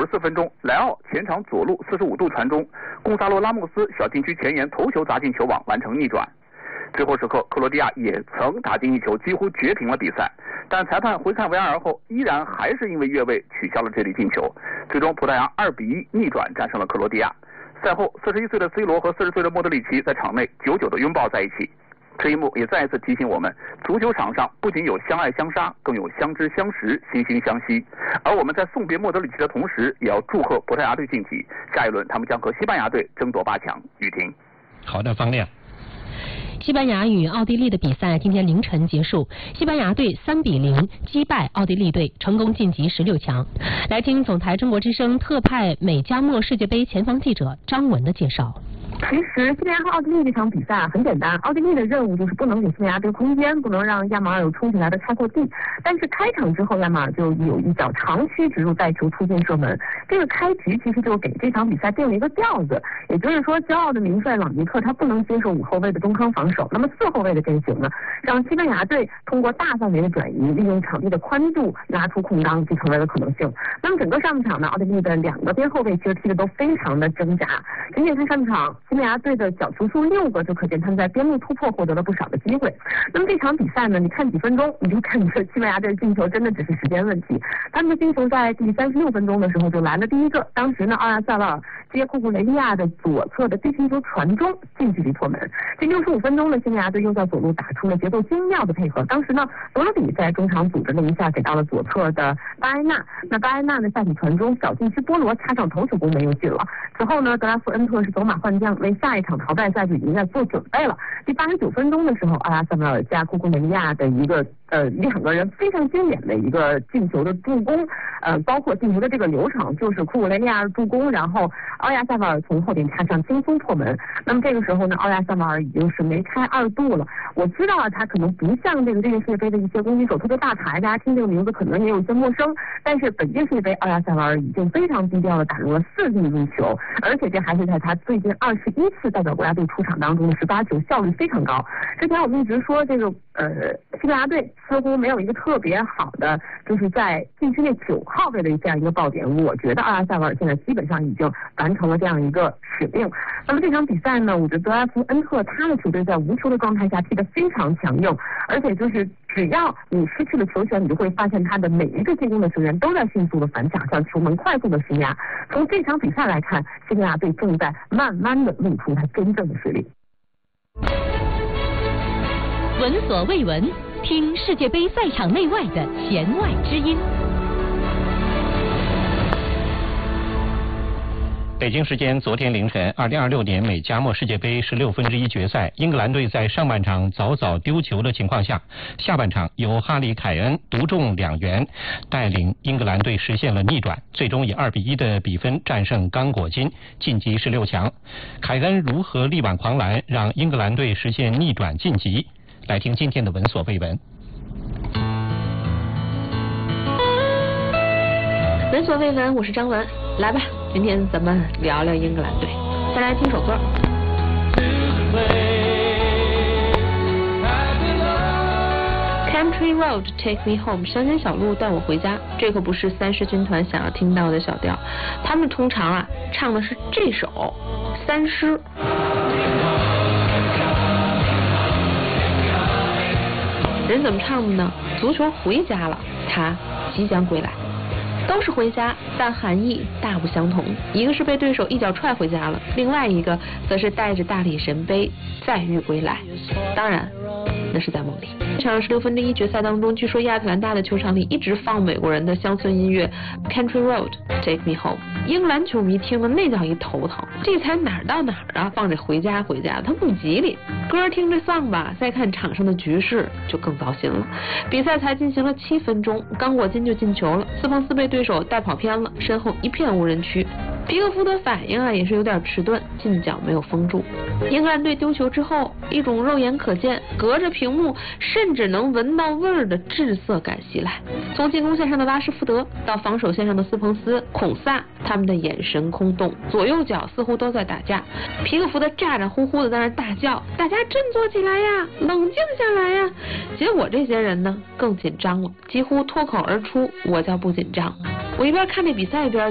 94分钟，莱奥前场左路45度传中，贡萨洛拉莫斯小禁区前沿头球砸进球网，完成逆转。最后时刻，克罗地亚也曾打进一球，几乎绝平了比赛，但裁判回看 VAR 后，依然还是因为越位取消了这粒进球。最终，葡萄牙2-1逆转战胜了克罗地亚。赛后，41岁的 C 罗和40岁的莫德里奇在场内久久地拥抱在一起。这一幕也再一次提醒我们，足球场上不仅有相爱相杀，更有相知相识、惺惺相惜。而我们在送别莫德里奇的同时，也要祝贺葡萄牙队晋级。下一轮他们将和西班牙队争夺8强。雨婷， 好的，方亮。 西班牙与奥地利的比赛今天凌晨结束，西班牙队3-0击败奥地利队，成功晋级16强。来听总台中国之声特派美加墨世界杯前方记者张文的介绍。 其实西班牙和奥地利这场比赛很简单，奥地利的任务就是不能给西班牙队空间，不能让亚马尔有冲起来的开阔地。但是开场之后，亚马尔就有一脚长驱直入带球突进射门，这个开局其实就给这场比赛定了一个调子，也就是说，骄傲的名帅朗尼克他不能接受5后卫的中坑防守，那么4后卫的阵型呢，让西班牙队通过大范围的转移，利用场地的宽度拉出空当，即成为了可能性。那么整个上半场呢，奥地利的2个边后卫其实踢的都非常的挣扎，仅仅看上半场。西班牙队的角球数6个，就可见他们在边路突破获得了不少的机会。那么这场比赛呢，你看几分钟，你就看出西班牙队进球真的只是时间问题。他们的进球在第36分钟的时候就来了第一个，当时呢，奥亚塞瓦尔接库库雷利亚的左侧的低平球传中，近距离破门。第65分钟呢，西班牙队又在左路打出了节奏精妙的配合。当时呢，罗德里在中场组织了一下，给到了左侧的巴埃纳。那巴埃纳的下体传中，小禁区波罗插上头球攻门又进了。此后呢，德拉夫恩特是走马换将，为下一场淘汰赛就已经在做准备了。第89分钟的时候，阿拉塞马尔加库库梅利亚的一个2个人非常经典的一个进球的助攻，包括进球的这个流程，就是库库雷利亚助攻，然后奥亚塞马尔从后点插上轻松破门。那么这个时候呢，奥亚塞马尔已经是梅开2度了。我知道他可能不像这个世界杯的一些攻击手特别大牌，大家听这个名字可能也有一些陌生，但是本届世界杯奥亚塞马尔已经非常低调的打入了4粒入球，而且这还是在他最近21次代表国家队出场当中的18球，效率非常高。之前我们一直说这个西班牙队似乎没有一个特别好的，就是在禁区内9号位的这样一个爆点。我觉得奥亚塞瓦尔现在基本上已经完成了这样一个使命。那么这场比赛呢，我觉得德拉夫恩特他的球队在无球的状态下踢得非常强硬，而且就是只要你失去了球权，你就会发现他的每一个进攻的球员都在迅速的反抢，向球门快速的施压。从这场比赛来看，西班牙队正在慢慢的露出他真正的实力。 闻所未闻，听世界杯赛场内外的弦外之音。 北京时间昨天凌晨，2026年美加墨世界杯16分之一决赛，英格兰队在上半场早早丢球的情况下，下半场由哈里凯恩独中2元，带领英格兰队实现了逆转，最终以2-1的比分战胜刚果金，晋级16强。凯恩如何力挽狂澜，让英格兰队实现逆转晋级？来听今天的闻所未闻。 闻所未闻，我是张文，来吧，今天咱们聊聊英格兰队。先来听首歌。Country Road Take Me Home， 乡间小路带我回家，这可不是三狮军团想要听到的小调，他们通常唱的是这首三狮。人怎么唱的呢？足球回家了，他即将归来。都是回家，但含义大不相同。一个是被对手一脚踹回家了，另外一个则是带着大力神杯再遇归来。当然，那是在梦里。这场16分之一决赛当中，据说亚特兰大的球场里一直放美国人的乡村音乐 Country Road Take Me Home。英格兰球迷听了那叫一头疼，这才哪儿到哪儿啊？放着回家回家，他不吉利。歌听着丧吧，再看场上的局势就更糟心了。比赛才进行了7分钟，刚果金就进球了，斯彭斯被对手带跑偏了，身后一片无人区。皮克福德反应也是有点迟钝，进脚没有封住。英格兰队丢球之后，一种肉眼可见、隔着屏幕甚至能闻到味儿的滞涩感袭来。从进攻线上的拉什福德到防守线上的斯彭斯、孔萨，他们的眼神空洞，左右脚似乎都在打架。皮克福德咋咋呼呼的在那大叫：“大家振作起来呀，冷静下来呀！”结果这些人呢更紧张了，几乎脱口而出：“我叫不紧张。”我一边看这比赛一边